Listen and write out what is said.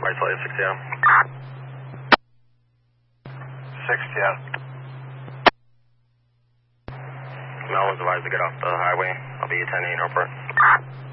Right side, 60 out. 60 out. Mel was advised to get off the highway. I'll be 10-8 airport.